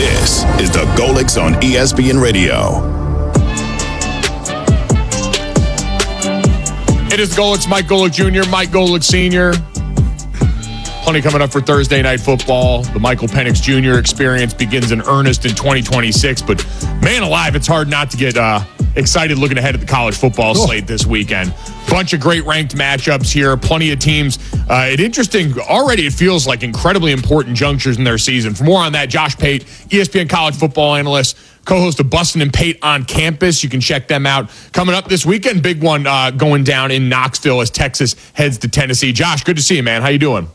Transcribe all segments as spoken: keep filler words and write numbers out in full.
This is the Golics on E S P N Radio. It is Golics, Mike Golic Junior, Mike Golic Senior Plenty coming up for Thursday Night Football. The Michael Penix Junior experience begins in earnest in twenty twenty-six. But man alive, it's hard not to get uh, excited looking ahead at the college football oh. slate this weekend. Bunch of great ranked matchups here. Plenty of teams. Uh, it interesting. Already it feels like incredibly important junctures in their season. For more on that, Josh Pate, E S P N college football analyst, co-host of Bustin' and Pate on Campus. You can check them out. Coming up this weekend, big one uh, going down in Knoxville as Texas heads to Tennessee. Josh, good to see you, man. How you doing?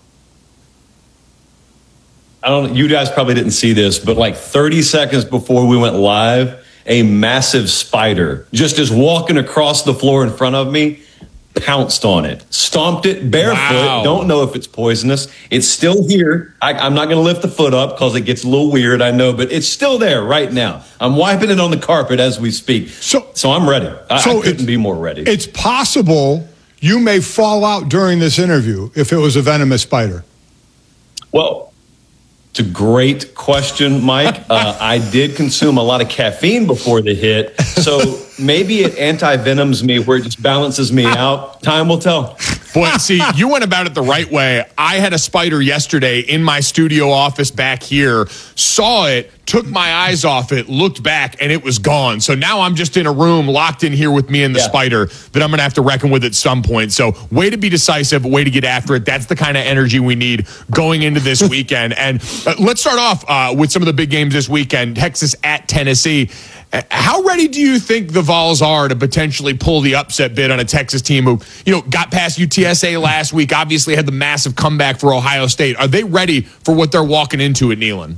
I don't. You guys probably didn't see this, but like thirty seconds before we went live, a massive spider just is walking across the floor in front of me, pounced on it, stomped it barefoot. Wow. Don't know if it's poisonous. It's still here. I, I'm not going to lift the foot up because it gets a little weird, I know, but it's still there right now. I'm wiping it on the carpet as we speak. So, so I'm ready. I, so I couldn't be more ready. It's possible you may fall out during this interview if it was a venomous spider. Well, it's a great question, Mike. Uh, I did consume a lot of caffeine before the hit, so maybe it anti-venoms me where it just balances me out. Time will tell. Boy, see, you went about it the right way. I had a spider yesterday in my studio office back here, saw it, took my eyes off it, looked back, and it was gone. So now I'm just in a room locked in here with me and the yeah. spider that I'm going to have to reckon with at some point. So way to be decisive, way to get after it. That's the kind of energy we need going into this weekend. And uh, let's start off uh, with some of the big games this weekend. Texas at Tennessee. How ready do you think the Vols are to potentially pull the upset bid on a Texas team who, you know, got past U T S A last week, obviously had the massive comeback for Ohio State? Are they ready for what they're walking into at Neyland?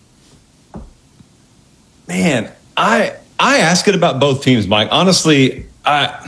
Man, I I ask it about both teams, Mike. Honestly, I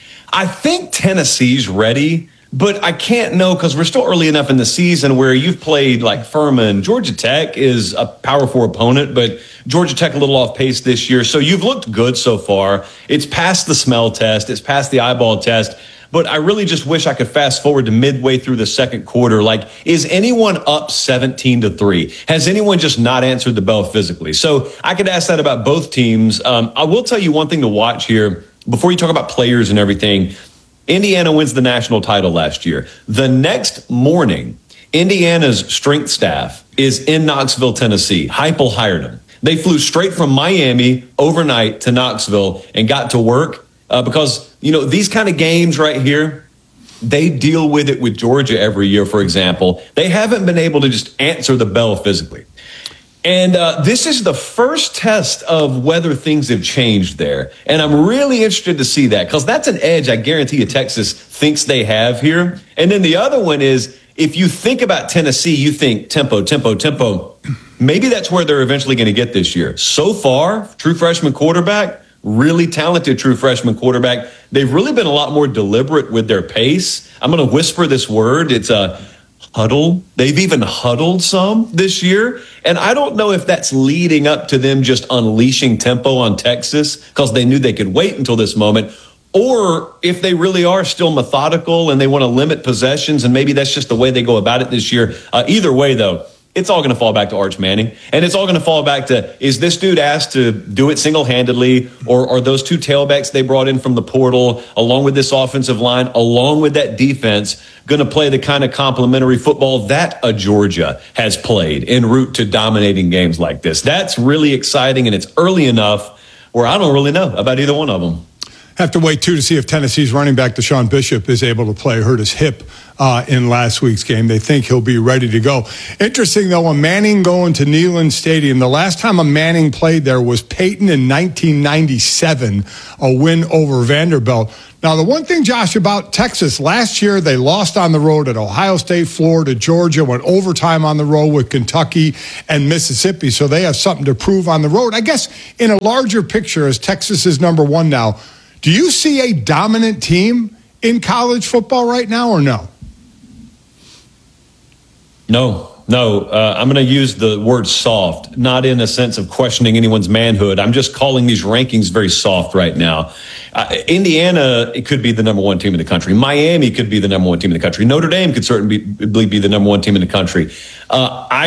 I think Tennessee's ready, but I can't know because we're still early enough in the season where you've played like Furman. Georgia Tech is a Power Four opponent, but Georgia Tech a little off pace this year. So you've looked good so far. It's passed the smell test. It's passed the eyeball test. But I really just wish I could fast forward to midway through the second quarter. Like, is anyone up seventeen to three? Has anyone just not answered the bell physically? So I could ask that about both teams. Um, I will tell you one thing to watch here before you talk about players and everything. Indiana wins the national title last year. The next morning, Indiana's strength staff is in Knoxville, Tennessee. Heupel hired them. They flew straight from Miami overnight to Knoxville and got to work. Uh, because, you know, these kind of games right here, they deal with it with Georgia every year, for example. They haven't been able to just answer the bell physically. And uh, this is the first test of whether things have changed there. And I'm really interested to see that because that's an edge I guarantee you Texas thinks they have here. And then the other one is if you think about Tennessee, you think tempo, tempo, tempo. Maybe that's where they're eventually going to get this year. So far, true freshman quarterback, really talented true freshman quarterback. They've really been a lot more deliberate with their pace. I'm going to whisper this word. It's a huddle. They've even huddled some this year. And I don't know if that's leading up to them just unleashing tempo on Texas because they knew they could wait until this moment, or if they really are still methodical and they want to limit possessions and maybe that's just the way they go about it this year. Uh, either way, though, it's all going to fall back to Arch Manning. And it's all going to fall back to, is this dude asked to do it single-handedly, or are those two tailbacks they brought in from the portal, along with this offensive line, along with that defense, going to play the kind of complementary football that a Georgia has played en route to dominating games like this? That's really exciting, and it's early enough where I don't really know about either one of them. Have to wait, too, to see if Tennessee's running back Deshaun Bishop is able to play. Hurt his hip uh, in last week's game. They think he'll be ready to go. Interesting, though, a Manning going to Neyland Stadium. The last time a Manning played there was Peyton in nineteen ninety-seven, a win over Vanderbilt. Now, the one thing, Josh, about Texas, last year they lost on the road at Ohio State, Florida, Georgia, went overtime on the road with Kentucky and Mississippi, so they have something to prove on the road. I guess in a larger picture, as Texas is number one now, do you see a dominant team in college football right now or no? No, no. Uh, I'm going to use the word soft, not in a sense of questioning anyone's manhood. I'm just calling these rankings very soft right now. Uh, Indiana, it could be the number one team in the country. Miami could be the number one team in the country. Notre Dame could certainly be, be the number one team in the country. Uh, I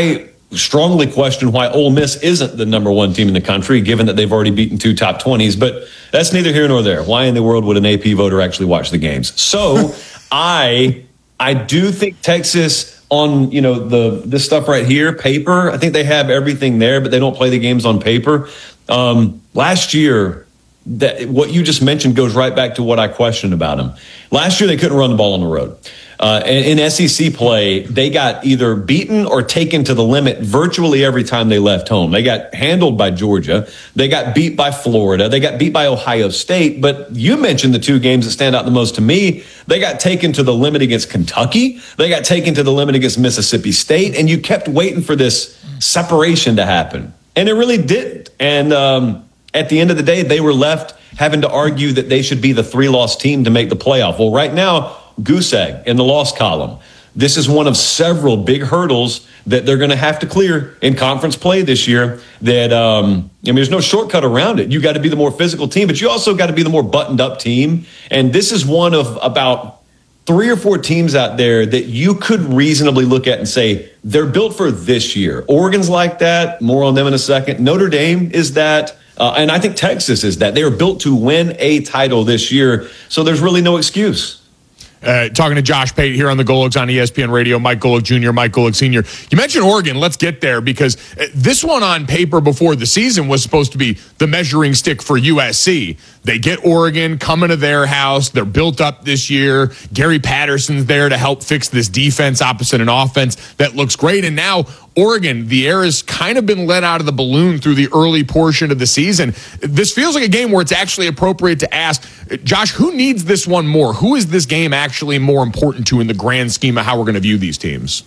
strongly question why Ole Miss isn't the number one team in the country, given that they've already beaten two top twenties. But that's neither here nor there. Why in the world would an A P voter actually watch the games? So I I do think Texas on, you know, the this stuff right here, paper, I think they have everything there, but they don't play the games on paper. Um, last year, that what you just mentioned goes right back to what I questioned about them. Last year, they couldn't run the ball on the road. Uh, in, in S E C play, they got either beaten or taken to the limit virtually every time they left home. They got handled by Georgia. They got beat by Florida. They got beat by Ohio State. But you mentioned the two games that stand out the most to me. They got taken to the limit against Kentucky. They got taken to the limit against Mississippi State. And you kept waiting for this separation to happen. And it really didn't. And um, at the end of the day, they were left having to argue that they should be the three-loss team to make the playoff. Well, right now, goose egg in the loss column. This is one of several big hurdles that they're going to have to clear in conference play this year. That um, I mean, there's no shortcut around it. You got to be the more physical team, but you also got to be the more buttoned up team. And this is one of about three or four teams out there that you could reasonably look at and say they're built for this year. Oregon's like that. More on them in a second. Notre Dame is that. Uh, and I think Texas is that. They are built to win a title this year. So there's really no excuse. Uh, talking to Josh Pate here on the Golics on E S P N Radio, Mike Golic Junior, Mike Golic Senior You mentioned Oregon. Let's get there because this one on paper before the season was supposed to be the measuring stick for U S C. They get Oregon coming to their house. They're built up this year. Gary Patterson's there to help fix this defense opposite an offense that looks great. And now Oregon, the air has kind of been let out of the balloon through the early portion of the season. This feels like a game where it's actually appropriate to ask, Josh, who needs this one more? Who is this game actually more important to in the grand scheme of how we're going to view these teams?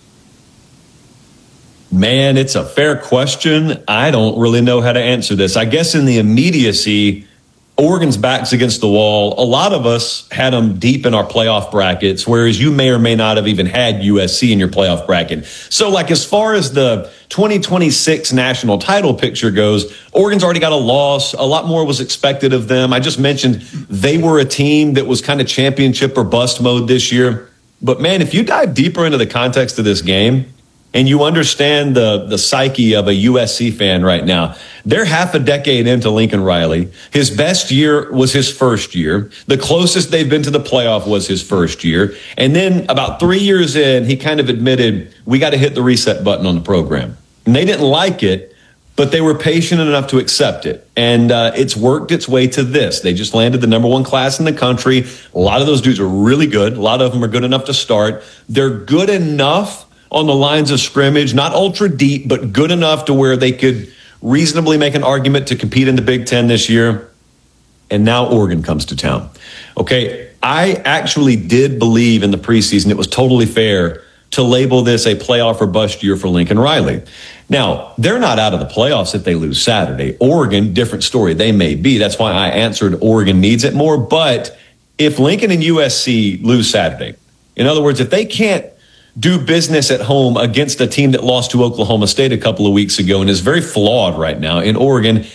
Man, it's a fair question. I don't really know how to answer this. I guess in the immediacy, Oregon's back's against the wall. A lot of us had them deep in our playoff brackets, whereas you may or may not have even had U S C in your playoff bracket. So, like, as far as the twenty twenty-six national title picture goes, Oregon's already got a loss. A lot more was expected of them. I just mentioned they were a team that was kind of championship or bust mode this year. But, man, if you dive deeper into the context of this game, and you understand the, the psyche of a U S C fan right now, they're half a decade into Lincoln Riley. His best year was his first year. The closest they've been to the playoff was his first year. And then about three years in, he kind of admitted, we got to hit the reset button on the program. And they didn't like it, but they were patient enough to accept it. And uh, it's worked its way to this. They just landed the number one class in the country. A lot of those dudes are really good. A lot of them are good enough to start. They're good enough on the lines of scrimmage, not ultra deep, but good enough to where they could reasonably make an argument to compete in the Big Ten this year. And now Oregon comes to town. Okay, I actually did believe in the preseason it was totally fair to label this a playoff or bust year for Lincoln Riley. Now, they're not out of the playoffs if they lose Saturday. Oregon, different story. They may be. That's why I answered Oregon needs it more. But if Lincoln and U S C lose Saturday, in other words, if they can't do business at home against a team that lost to Oklahoma State a couple of weeks ago and is very flawed right now in Oregon,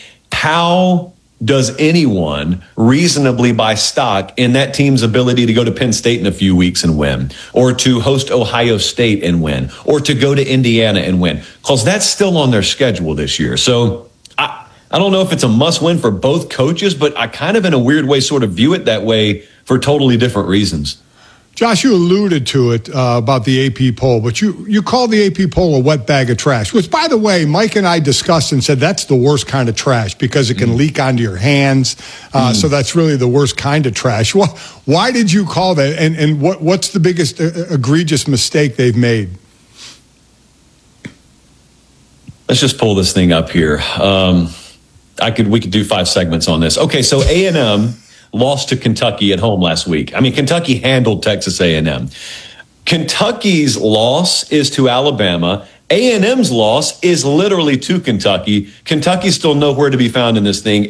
how does anyone reasonably buy stock in that team's ability to go to Penn State in a few weeks and win, or to host Ohio State and win, or to go to Indiana and win? Because that's still on their schedule this year. So I, I don't know if it's a must win for both coaches, but I kind of in a weird way sort of view it that way for totally different reasons. Josh, you alluded to it uh, about the A P poll, but you, you called the A P poll a wet bag of trash, which, by the way, Mike and I discussed and said that's the worst kind of trash because it can mm. leak onto your hands. Uh, mm. So that's really the worst kind of trash. Well, why did you call that? And, and what, what's the biggest uh, egregious mistake they've made? Let's just pull this thing up here. Um, I could we could do five segments on this. Okay, so A and M lost to Kentucky at home last week. I mean, Kentucky handled Texas A and M. Kentucky's loss is to Alabama. A and M's loss is literally to Kentucky. Kentucky's still nowhere to be found in this thing.